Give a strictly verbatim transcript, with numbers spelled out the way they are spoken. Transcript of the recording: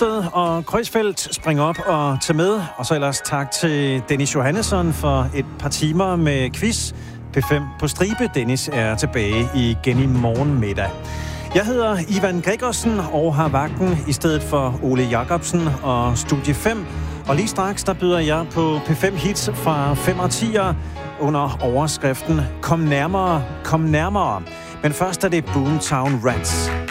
Husted og Kreuzfeldt springe op og tage med. Og så ellers tak til Dennis Johannesson for et par timer med quiz. P fem på stribe. Dennis er tilbage igen i morgen middag. Jeg hedder Ivan Gregersen og har vagten i stedet for Ole Jacobsen og Studie fem. Og lige straks, der byder jeg på P fem hits fra fem og tier under overskriften Kom nærmere, kom nærmere. Men først er det Boomtown Rats.